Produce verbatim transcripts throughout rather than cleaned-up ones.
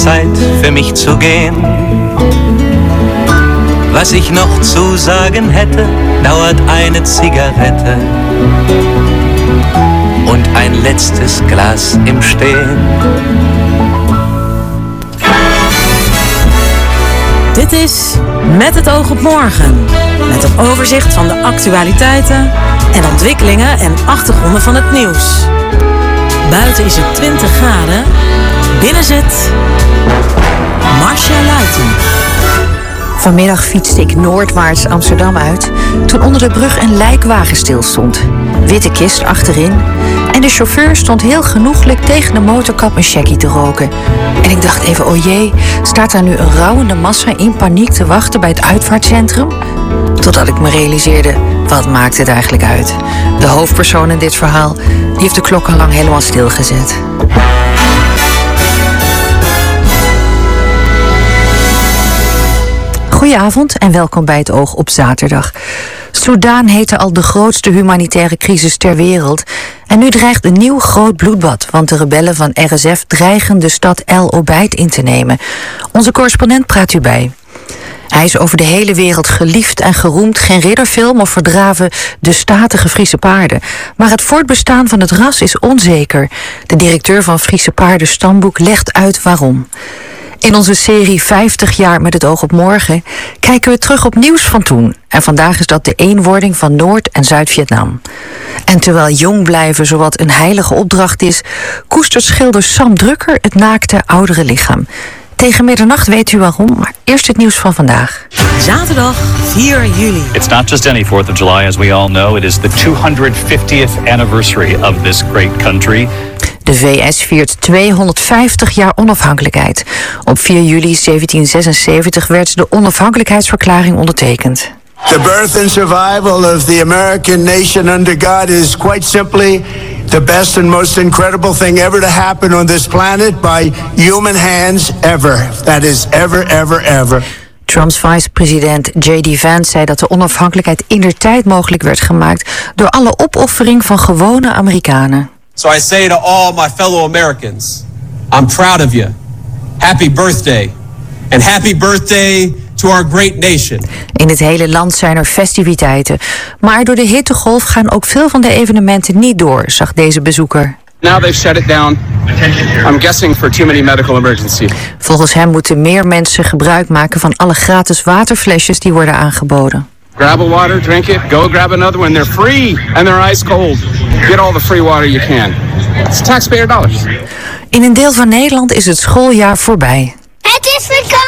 Zeit für mich zu gehen. Was ich noch zu sagen hätte, dauert eine Zigarette und ein letztes Glas im Stehen. Dit is Met het oog op morgen. Met een overzicht van de actualiteiten en ontwikkelingen en achtergronden van het nieuws. Buiten is het twintig graden. Binnen zit Marcia Luiten. Vanmiddag fietste ik noordwaarts Amsterdam uit toen onder de brug een lijkwagen stilstond. Witte kist achterin en de chauffeur stond heel genoeglijk tegen de motorkap een checkie te roken. En ik dacht even, oh jee, staat daar nu een rouwende massa in paniek te wachten bij het uitvaartcentrum? Totdat ik me realiseerde, wat maakt het eigenlijk uit? De hoofdpersoon in dit verhaal die heeft de klok al lang helemaal stilgezet. Goedenavond en welkom bij het Oog op zaterdag. Soedan heette al de grootste humanitaire crisis ter wereld. En nu dreigt een nieuw groot bloedbad, want de rebellen van R S F dreigen de stad El Obeid in te nemen. Onze correspondent praat u bij. Hij is over de hele wereld geliefd en geroemd, geen ridderfilm of verdraven de statige Friese paarden. Maar het voortbestaan van het ras is onzeker. De directeur van Friese Paarden Stamboek legt uit waarom. In onze serie vijftig jaar met het oog op morgen kijken we terug op nieuws van toen. En vandaag is dat de eenwording van Noord- en Zuid-Vietnam. En terwijl jong blijven zowat een heilige opdracht is, koestert schilder Sam Drucker het naakte oudere lichaam. Tegen middernacht weet u waarom, maar eerst het nieuws van vandaag. Zaterdag vier juli. It's not just any fourth of July, as we all know. It is the two hundred fiftieth anniversary of this great country. De V S viert tweehonderdvijftig jaar onafhankelijkheid. Op vier juli zeventien zesenzeventig werd de onafhankelijkheidsverklaring ondertekend. The birth and survival of the American nation under God is quite simply the best and most incredible thing ever to happen on this planet by human hands ever. That is ever, ever, ever. Trumps vice-president J D Vance zei dat de onafhankelijkheid indertijd mogelijk werd gemaakt door alle opoffering van gewone Amerikanen. So I say to all my fellow Americans, I'm proud of you. Happy birthday. And happy birthday to our great nation. In het hele land zijn er festiviteiten. Maar door de hittegolf gaan ook veel van de evenementen niet door, zag deze bezoeker. Now they've shut it down. I'm guessing for too many medical emergencies. Volgens hem moeten meer mensen gebruik maken van alle gratis waterflesjes die worden aangeboden. Grab a water, drink it, go grab another one. They're free and they're ice cold. Get all the free water you can. It's taxpayer dollars. In een deel van Nederland is het schooljaar voorbij. Het is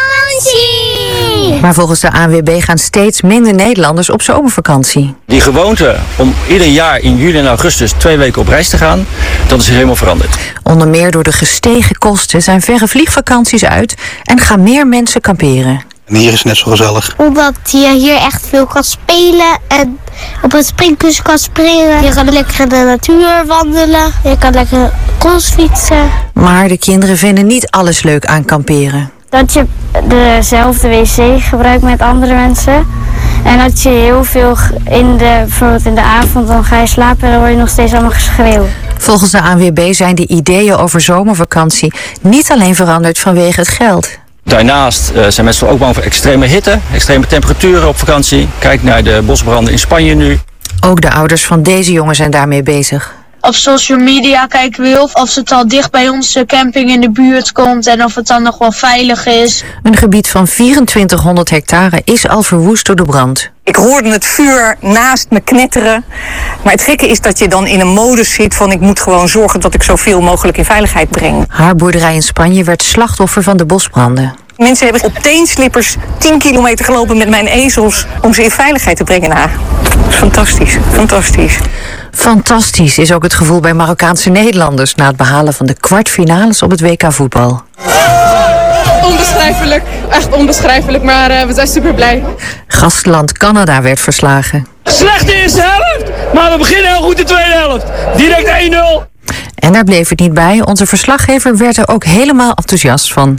vakantie! Maar volgens de A N W B gaan steeds minder Nederlanders op zomervakantie. Die gewoonte om ieder jaar in juli en augustus twee weken op reis te gaan, dat is helemaal veranderd. Onder meer door de gestegen kosten zijn verre vliegvakanties uit en gaan meer mensen kamperen. En hier is het net zo gezellig. Omdat je hier echt veel kan spelen en op een springkussen kan springen. Je kan lekker in de natuur wandelen. Je kan lekker crossfietsen. Maar de kinderen vinden niet alles leuk aan kamperen. Dat je dezelfde wc gebruikt met andere mensen. En dat je heel veel in de, bijvoorbeeld in de avond, dan ga je slapen en dan word je nog steeds allemaal geschreeuwd. Volgens de A N W B zijn de ideeën over zomervakantie niet alleen veranderd vanwege het geld. Daarnaast uh, zijn mensen ook bang voor extreme hitte, extreme temperaturen op vakantie. Kijk naar de bosbranden in Spanje nu. Ook de ouders van deze jongen zijn daarmee bezig. Op social media kijken we heel of het al dicht bij onze camping in de buurt komt en of het dan nog wel veilig is. Een gebied van vierentwintighonderd hectare is al verwoest door de brand. Ik hoorde het vuur naast me knetteren. Maar het gekke is dat je dan in een modus zit van ik moet gewoon zorgen dat ik zoveel mogelijk in veiligheid breng. Haar boerderij in Spanje werd slachtoffer van de bosbranden. Mensen hebben op teenslippers tien kilometer gelopen met mijn ezels om ze in veiligheid te brengen. Nou, fantastisch, fantastisch. Fantastisch is ook het gevoel bij Marokkaanse Nederlanders na het behalen van de kwartfinales op het W K voetbal. Onbeschrijfelijk, echt onbeschrijfelijk, maar uh, we zijn super blij. Gastland Canada werd verslagen. Slechte eerste helft, maar we beginnen heel goed de tweede helft. Direct één nul. En daar bleef het niet bij. Onze verslaggever werd er ook helemaal enthousiast van.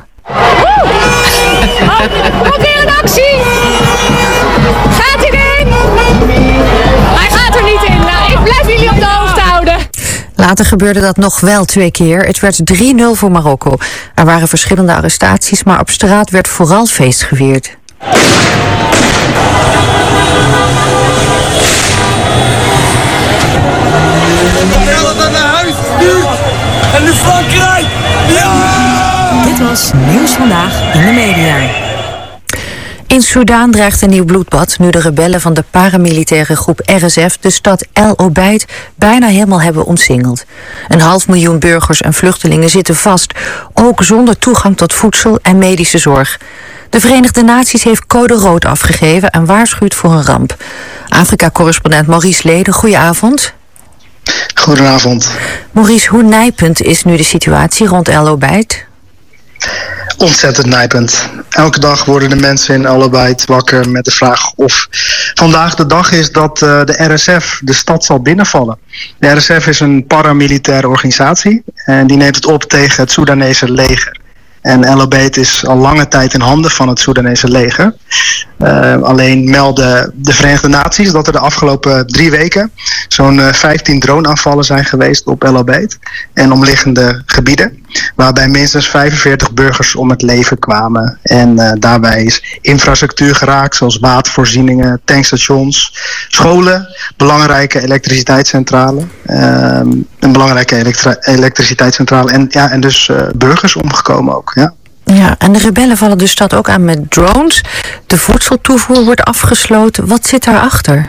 Wat weer een actie! Gaat hij erin? Hij gaat er niet in. Nou, ik blijf jullie op de hoogte houden. Later gebeurde dat nog wel twee keer. Het werd drie nul voor Marokko. Er waren verschillende arrestaties, maar op straat werd vooral feest gevierd. En nu Frankrijk! Ja! Dit was Nieuws Vandaag in de Media. In Soedan dreigt een nieuw bloedbad nu de rebellen van de paramilitaire groep R S F de stad El Obeid bijna helemaal hebben omsingeld. Een half miljoen burgers en vluchtelingen zitten vast, ook zonder toegang tot voedsel en medische zorg. De Verenigde Naties heeft code rood afgegeven en waarschuwt voor een ramp. Afrika-correspondent Maurice Leden, goedenavond. Goedenavond. Maurice, hoe nijpend is nu de situatie rond El Obeid? Ontzettend nijpend. Elke dag worden de mensen in El Obeid wakker met de vraag of vandaag de dag is dat uh, de R S F de stad zal binnenvallen. De R S F is een paramilitaire organisatie en die neemt het op tegen het Soedanese leger. En El Obeid is al lange tijd in handen van het Soedanese leger. Uh, alleen melden de Verenigde Naties dat er de afgelopen drie weken zo'n uh, vijftien droneaanvallen zijn geweest op El Obeid en omliggende gebieden. Waarbij minstens vijfenveertig burgers om het leven kwamen. En uh, daarbij is infrastructuur geraakt, zoals watervoorzieningen, tankstations, scholen, belangrijke elektriciteitscentrale. Uh, een belangrijke elektra- elektriciteitscentrale en, ja, en dus uh, burgers omgekomen ook. Ja. Ja, en de rebellen vallen de stad ook aan met drones. De voedseltoevoer wordt afgesloten. Wat zit daarachter?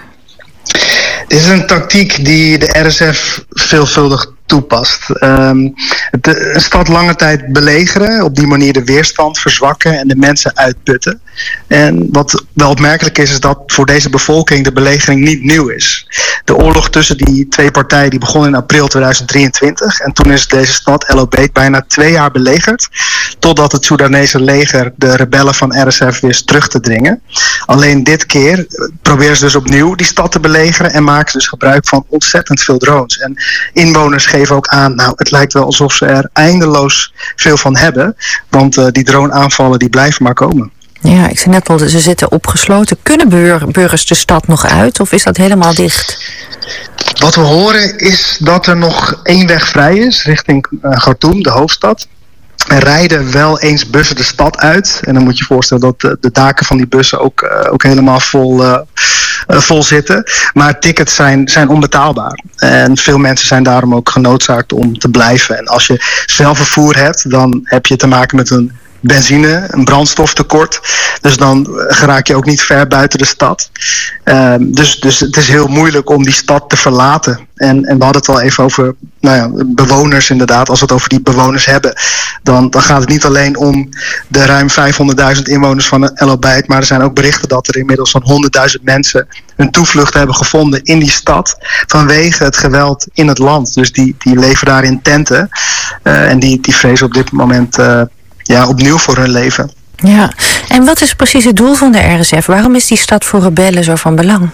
Dit is een tactiek die de R S F veelvuldig toepast. Um, de, een stad lange tijd belegeren, op die manier de weerstand verzwakken en de mensen uitputten. En wat wel opmerkelijk is, is dat voor deze bevolking de belegering niet nieuw is. De oorlog tussen die twee partijen die begon in april tweeduizend drieëntwintig en toen is deze stad El Obeid bijna twee jaar belegerd, totdat het Soedanese leger de rebellen van R S F wist terug te dringen. Alleen dit keer proberen ze dus opnieuw die stad te belegeren en maken ze dus gebruik van ontzettend veel drones. En inwoners geven ook aan, nou het lijkt wel alsof ze er eindeloos veel van hebben, want uh, die droneaanvallen die blijven maar komen. Ja, ik zei net al, ze zitten opgesloten. Kunnen burgers de stad nog uit of is dat helemaal dicht? Wat we horen is dat er nog één weg vrij is richting uh, Khartoum, de hoofdstad. Er rijden wel eens bussen de stad uit. En dan moet je je voorstellen dat de, de daken van die bussen ook, uh, ook helemaal vol, uh, uh, vol zitten. Maar tickets zijn, zijn onbetaalbaar. En veel mensen zijn daarom ook genoodzaakt om te blijven. En als je zelf vervoer hebt, dan heb je te maken met een benzine, een brandstoftekort. Dus dan geraak je ook niet ver buiten de stad. Uh, dus, dus het is heel moeilijk om die stad te verlaten. En, en we hadden het al even over nou ja, bewoners inderdaad. Als we het over die bewoners hebben, dan, dan gaat het niet alleen om de ruim vijfhonderdduizend inwoners van El Obeid. Maar er zijn ook berichten dat er inmiddels zo'n honderdduizend mensen hun toevlucht hebben gevonden in die stad. Vanwege het geweld in het land. Dus die, die leven daar in tenten. Uh, en die, die vrezen op dit moment Uh, Ja, opnieuw voor hun leven. Ja, en wat is precies het doel van de R S F? Waarom is die stad voor rebellen zo van belang?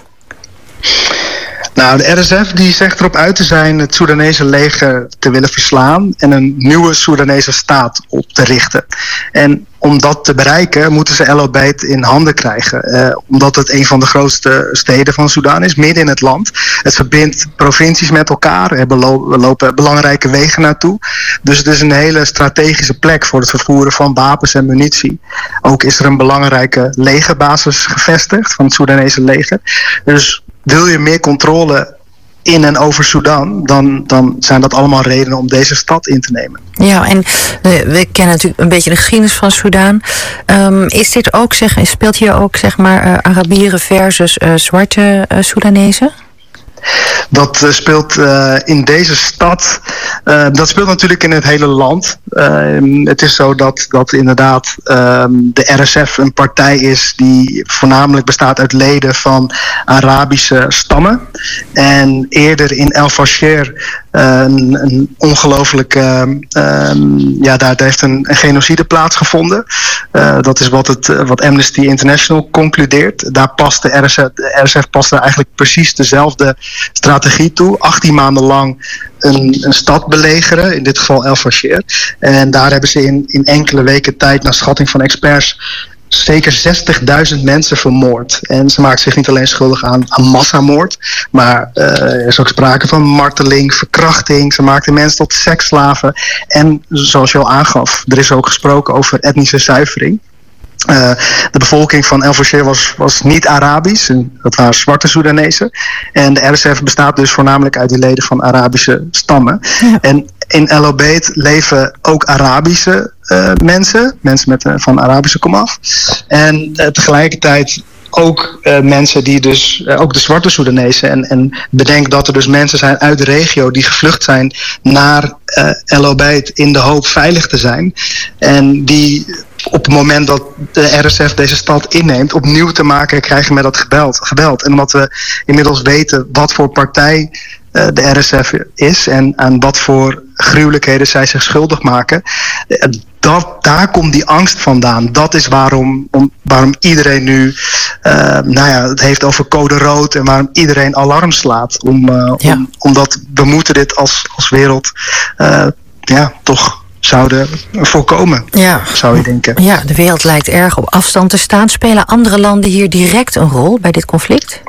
Nou, de R S F die zegt erop uit te zijn het Soedanese leger te willen verslaan en een nieuwe Soedanese staat op te richten. En om dat te bereiken moeten ze El Obeid in handen krijgen. Eh, omdat het een van de grootste steden van Soedan is, midden in het land. Het verbindt provincies met elkaar. Er lopen belangrijke wegen naartoe. Dus het is een hele strategische plek voor het vervoeren van wapens en munitie. Ook is er een belangrijke legerbasis gevestigd van het Soedanese leger. Dus wil je meer controle in en over Soedan, dan, dan zijn dat allemaal redenen om deze stad in te nemen. Ja, en we, we kennen natuurlijk een beetje de geschiedenis van Soedan. Um, is dit ook, zeg, speelt hier ook zeg maar uh, Arabieren versus uh, zwarte uh, Soedanezen? Dat uh, speelt uh, in deze stad, uh, dat speelt natuurlijk in het hele land. Uh, het is zo dat, dat inderdaad uh, de R S F een partij is die voornamelijk bestaat uit leden van Arabische stammen. En eerder in El Fasher uh, een, een ongelooflijke, uh, um, ja daar, daar heeft een, een genocide plaatsgevonden. Uh, dat is wat, het, wat Amnesty International concludeert. Daar past de R S F, de R S F past er eigenlijk precies dezelfde strategie toe. achttien maanden lang een, een stad belegeren, in dit geval El Fasher. En daar hebben ze in, in enkele weken tijd, naar schatting van experts, zeker zestigduizend mensen vermoord. En ze maakt zich niet alleen schuldig aan, aan massamoord, maar uh, er is ook sprake van marteling, verkrachting. Ze maakte mensen tot seksslaven. En zoals je al aangaf, er is ook gesproken over etnische zuivering. Uh, de bevolking van El Fasher was, was niet Arabisch, dat waren zwarte Soedanezen. En de R S F bestaat dus voornamelijk uit die leden van Arabische stammen. Ja. En in El Obeid leven ook Arabische uh, mensen, mensen met, uh, van Arabische komaf. En uh, tegelijkertijd ook uh, mensen die dus, uh, ook de zwarte Soedanezen. En, en bedenk dat er dus mensen zijn uit de regio die gevlucht zijn naar uh, El Obeid in de hoop veilig te zijn. En die op het moment dat de R S F deze stad inneemt, opnieuw te maken krijgen met dat geweld. geweld. En omdat we inmiddels weten wat voor partij uh, de R S F is en aan wat voor gruwelijkheden zij zich schuldig maken. Dat, daar komt die angst vandaan. Dat is waarom, om, waarom iedereen nu, uh, nou ja, het heeft over code rood en waarom iedereen alarm slaat. Om, uh, ja. om, omdat we moeten dit als, als wereld uh, ja, toch zouden voorkomen, ja. zou je denken. Ja, de wereld lijkt erg op afstand te staan. Spelen andere landen hier direct een rol bij dit conflict?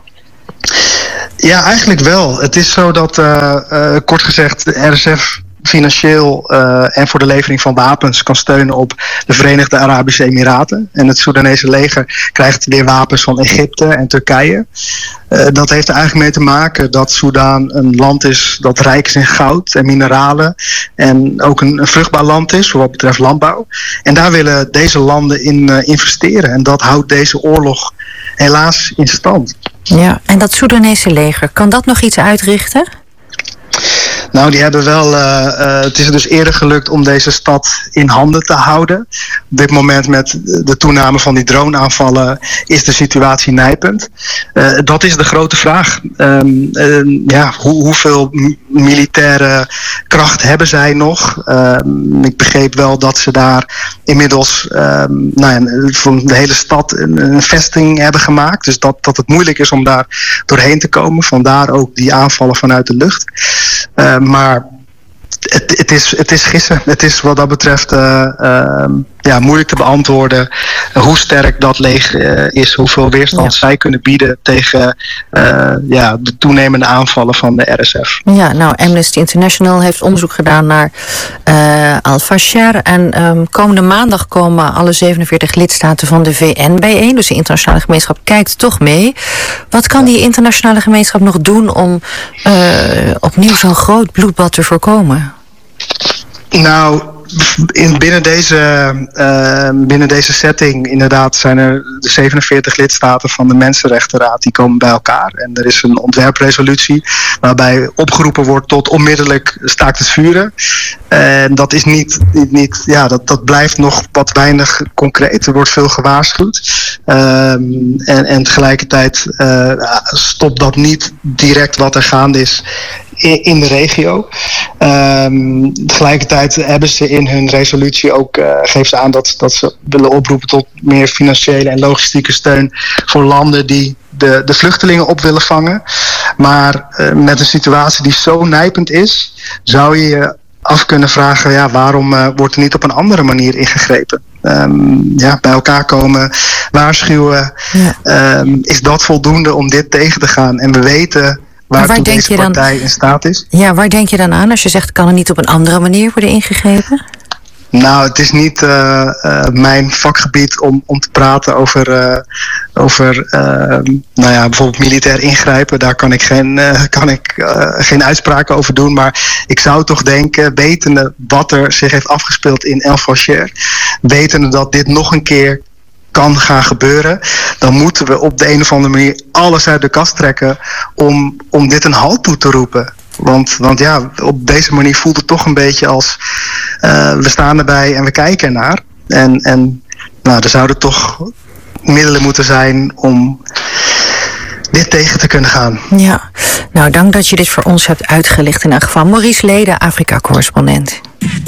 Ja, eigenlijk wel. Het is zo dat, uh, uh, kort gezegd, de R S F financieel uh, en voor de levering van wapens kan steunen op de Verenigde Arabische Emiraten. En het Soedanese leger krijgt weer wapens van Egypte en Turkije. Uh, dat heeft er eigenlijk mee te maken dat Soedan een land is dat rijk is in goud en mineralen. En ook een, een vruchtbaar land is voor wat betreft landbouw. En daar willen deze landen in uh, investeren. En dat houdt deze oorlog helaas in stand. Ja, en dat Soedanese leger, kan dat nog iets uitrichten? Nou, die hebben wel, uh, uh, het is er dus eerder gelukt om deze stad in handen te houden. Op dit moment met de toename van die droneaanvallen is de situatie nijpend. Uh, dat is de grote vraag. Um, uh, ja, hoe, hoeveel m- militaire kracht hebben zij nog? Um, ik begreep wel dat ze daar inmiddels um, nou ja, van de hele stad een, een vesting hebben gemaakt. Dus dat, dat het moeilijk is om daar doorheen te komen. Vandaar ook die aanvallen vanuit de lucht. Uh, maar het, het, is, het is gissen. Het is wat dat betreft uh, uh, ja, moeilijk te beantwoorden uh, hoe sterk dat leger uh, is. Hoeveel weerstand ja. zij kunnen bieden tegen uh, ja, de toenemende aanvallen van de R S F. Ja, nou, Amnesty International heeft onderzoek gedaan naar uh, Al Fasher. En um, komende maandag komen alle zevenenveertig lidstaten van de V N bijeen. Dus de internationale gemeenschap kijkt toch mee. Wat kan die internationale gemeenschap nog doen om uh, opnieuw zo'n groot bloedbad te voorkomen? Nou, in, binnen, deze, uh, binnen deze setting inderdaad zijn er de zevenenveertig lidstaten van de Mensenrechtenraad die komen bij elkaar. En er is een ontwerpresolutie waarbij opgeroepen wordt tot onmiddellijk staakt het vuren. En dat is niet, niet, niet ja, dat, dat blijft nog wat weinig concreet. Er wordt veel gewaarschuwd. Um, en, en tegelijkertijd uh, stopt dat niet direct wat er gaande is in de regio. Um, tegelijkertijd hebben ze in hun resolutie ook, uh, geven ze aan dat, dat ze willen oproepen tot meer financiële en logistieke steun voor landen die de, de vluchtelingen op willen vangen. Maar uh, met een situatie die zo nijpend is, zou je je af kunnen vragen, ja, waarom uh, wordt er niet op een andere manier ingegrepen? Um, ja, bij elkaar komen, waarschuwen. Ja. Um, is dat voldoende om dit tegen te gaan? En we weten waartoe deze partij dan, in staat is. Ja, waar denk je dan aan als je zegt, kan er niet op een andere manier worden ingegrepen? Nou, het is niet uh, uh, mijn vakgebied om, om te praten over, uh, over uh, nou ja, bijvoorbeeld militair ingrijpen. Daar kan ik, geen, uh, kan ik uh, geen uitspraken over doen. Maar ik zou toch denken, wetende wat er zich heeft afgespeeld in El Fasher, wetende dat dit nog een keer kan gaan gebeuren, dan moeten we op de een of andere manier alles uit de kast trekken om, om dit een halt toe te roepen. Want, want ja, op deze manier voelt het toch een beetje als uh, we staan erbij en we kijken ernaar. En, en nou, er zouden toch middelen moeten zijn om dit tegen te kunnen gaan. Ja, nou dank dat je dit voor ons hebt uitgelicht in elk geval. Maurice Lede, Afrika-correspondent.